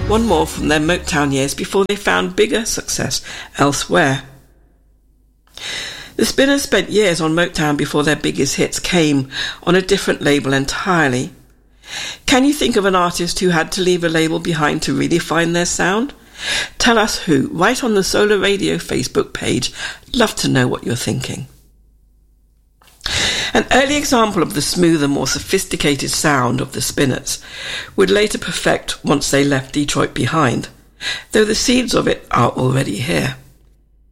one more from their Motown years before they found bigger success elsewhere. The Spinners spent years on Motown before their biggest hits came on a different label entirely. Can you think of an artist who had to leave a label behind to really find their sound? Tell us who, right on the Solar Radio Facebook page. Love to know what you're thinking. An early example of the smoother, more sophisticated sound of the Spinners would later perfect once they left Detroit behind, though the seeds of it are already here.